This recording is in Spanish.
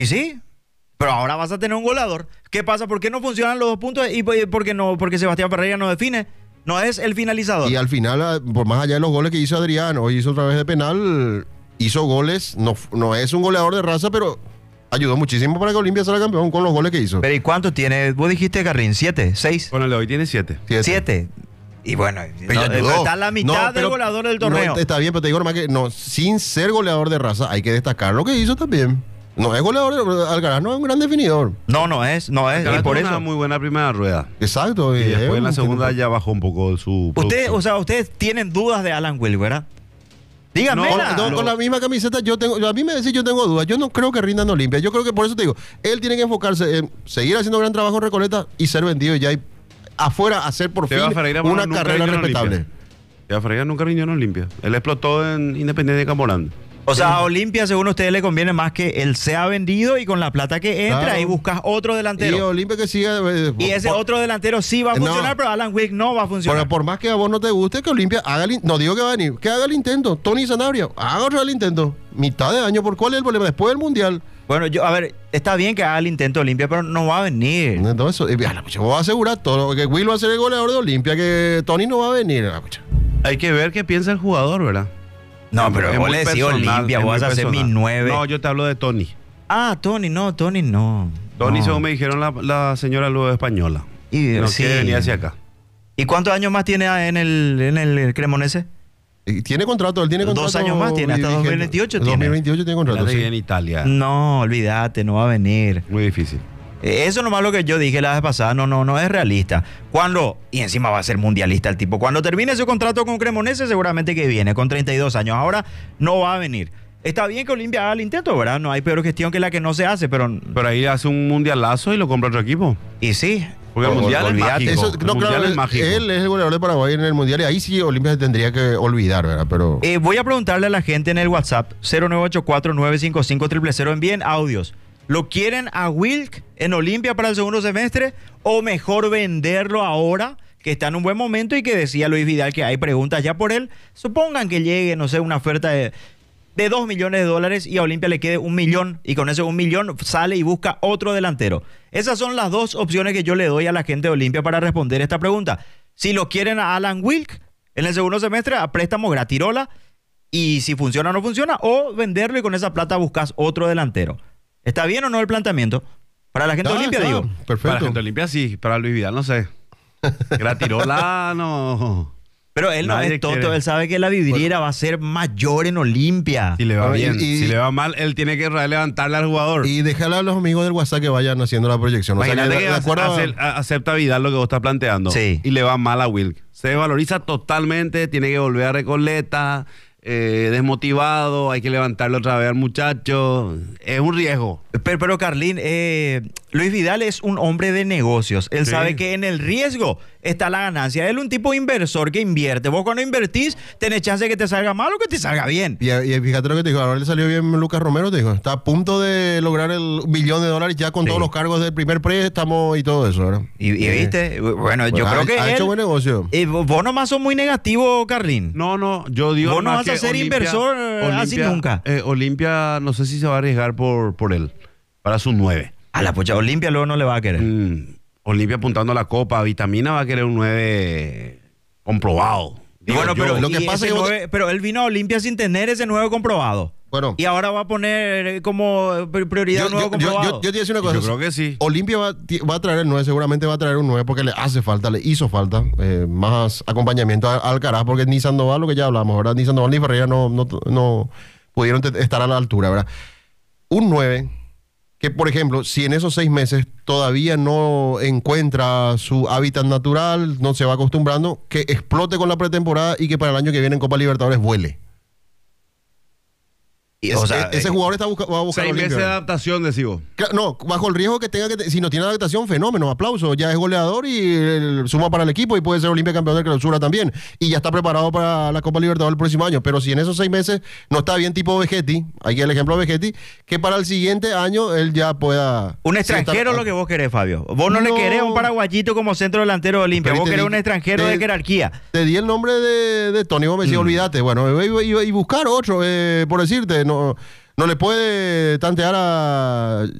Y sí, pero ahora vas a tener un goleador. ¿Qué pasa? ¿Por qué no funcionan los 2 puntos? ¿Y por qué no? Porque Sebastián Ferreira no define. No es el finalizador. Y al final, por más allá de los goles que hizo Adrián, hoy hizo otra vez de penal, hizo goles, no es un goleador de raza, pero ayudó muchísimo para que Olimpia sea campeón con los goles que hizo. Pero ¿y cuántos tiene? Vos dijiste, Carrín, 7, 6. Con el de hoy tiene 7. 7. Y bueno, Pero ayudó. está la mitad del goleador del torneo. No, está bien, pero te digo nomás que sin ser goleador de raza, hay que destacar lo que hizo también. No es goleador, Alcaraz no es un gran definidor. No es. Y por una eso. muy buena primera rueda. Exacto. Y después en la segunda ya bajó un poco su producción. Ustedes tienen dudas de Alan Will, ¿verdad? Díganme. Con la misma camiseta a mí me decís yo tengo dudas. Yo no creo que rindan Olimpia. Yo creo que por eso te digo, él tiene que enfocarse en seguir haciendo gran trabajo en Recoleta y ser vendido ya afuera, hacer por fin una carrera respetable. Teba Ferreira nunca rindió en Olimpia. Él explotó en Independiente de Campo Grande. O sea, a Olimpia, según a ustedes, le conviene más que él sea vendido y con la plata que entra, Claro. ahí buscas otro delantero. Y Olimpia que siga. Y ese otro delantero sí va a funcionar, pero Alan Wick no va a funcionar. Pero por más que a vos no te guste, que Olimpia haga no digo que va a venir, que haga el intento. Tony Sanabria, haga otro el intento. Mitad de año, ¿por cuál es el problema? Después del Mundial. Bueno, a ver, está bien que haga el intento de Olimpia, pero no va a venir. Entonces, yo voy a asegurar todo, que Will va a ser el goleador de Olimpia, que Tony no va a venir. Hay que ver qué piensa el jugador, ¿verdad? No, pero vos le decís Olimpia, vos vas a ser mi 9. No, yo te hablo de Tony. Ah, Tony no. Tony, No. según me dijeron la señora luego española. Y, No sí. quiere venir hacia acá. ¿Y cuántos años más tiene en el Cremonese? Tiene contrato, él tiene contrato. 2 años más tiene, hasta 2028 tiene. 2028 tiene contrato, Fíjate sí. que en Italia. No, olvídate, no va a venir. Muy difícil. Eso nomás lo que yo dije la vez pasada, no es realista. Y encima va a ser mundialista el tipo. Cuando termine su contrato con Cremonese, seguramente que viene, con 32 años. Ahora no va a venir. Está bien que Olimpia haga el intento, ¿verdad? No hay peor gestión que la que no se hace, pero ahí hace un mundialazo y lo compra otro equipo. Y sí. Porque el mundial es mágico. No, claro, es mágico. él es el goleador de Paraguay en el mundial y ahí sí Olimpia se tendría que olvidar, ¿verdad? Pero Voy a preguntarle a la gente en el WhatsApp 0984-955-000. Envíen audios. ¿Lo quieren a Wilk en Olimpia para el segundo semestre o mejor venderlo ahora, que está en un buen momento y que decía Luis Vidal que hay preguntas ya por él? Supongan que llegue, no sé, una oferta de $2 millones y a Olimpia le quede 1 millón y con ese 1 millón sale y busca otro delantero. Esas son las 2 opciones que yo le doy a la gente de Olimpia para responder esta pregunta. Si lo quieren a Alan Wilk en el segundo semestre a préstamo gratirola y si funciona o no funciona, o venderlo y con esa plata buscas otro delantero. ¿Está bien o no el planteamiento? Para la gente de Olimpia, digo. Perfecto. Para la gente de Olimpia sí, para Luis Vidal no sé. Gratirola no. Pero él no Nadie es tonto, quiere. él sabe que la vidriera va a ser mayor en Olimpia. Si le va bien, y- si le va mal, él tiene que levantarle al jugador. Y dejarle a los amigos del WhatsApp que vayan haciendo la proyección. O sea, Imagínate que que de acuerdo acepta Vidal lo que vos estás planteando. Sí. Y le va mal a Wilk. Se valoriza totalmente, tiene que volver a Recoleta, desmotivado, hay que levantarlo otra vez al muchacho. Es un riesgo. Pero Carlín, Luis Vidal es un hombre de negocios. Él Sí. sabe que en el riesgo está la ganancia. Él es un tipo inversor que invierte. Vos cuando invertís, tenés chance de que te salga mal o que te salga bien. Y fíjate lo que te dijo, ahora le salió bien Lucas Romero, te dijo, está a punto de lograr el $1 millón ya con Sí. todos los cargos del primer préstamo y todo eso, ¿verdad? Y viste, bueno, yo creo que ha él, hecho buen negocio. vos nomás sos muy negativo, Carlín. No, yo digo Vos no nomás vas a que ser inversor así nunca. Olimpia, no sé si se va a arriesgar por él, para su 9. A la pocha, Olimpia luego no le va a querer. Olimpia apuntando a la Copa, Vitamina va a querer un 9 comprobado. Y bueno, Digo yo. pero, lo que pasa es que pero él vino a Olimpia sin tener ese 9 comprobado. Bueno. Y ahora va a poner como prioridad un 9 comprobado. Yo te voy a decir una cosa. Yo creo que sí. Olimpia va a traer el 9, seguramente va a traer un 9 porque le hace falta, le hizo falta más acompañamiento a Alcaraz, porque ni Sandoval, lo que ya hablamos, ¿verdad? Ni Sandoval ni Ferreira no pudieron estar a la altura, ¿verdad? Un 9 que, por ejemplo, si en esos 6 meses todavía no encuentra su hábitat natural, no se va acostumbrando, que explote con la pretemporada y que para el año que viene en Copa Libertadores vuele. Ese jugador va a buscar 6 meses de Olimpia. adaptación, decimos. No, bajo el riesgo que tenga si no tiene adaptación, fenómeno, aplauso. Ya es goleador y suma para el equipo y puede ser Olimpia campeón de clausura también. Y ya está preparado para la Copa Libertadores el próximo año. Pero si en esos 6 meses no está bien tipo Vegetti, hay que el ejemplo de Vegetti, que para el siguiente año él ya pueda... Un extranjero lo que vos querés, Fabio. Vos no le querés a un paraguayito como centro delantero de Olimpia. Pero Vos te querés di- un extranjero de jerarquía. Te di el nombre de Tony, vos me decís, olvídate. Bueno, y buscar otro, por decirte, No le puede tantear a